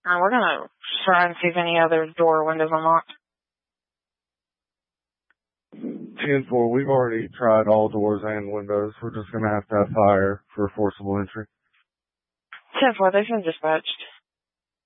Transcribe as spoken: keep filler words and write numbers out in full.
Uh, we're gonna try and see if any other door or windows unlocked. ten four, we've already tried all doors and windows. We're just gonna have to have fire for forcible entry. ten four, they've been dispatched.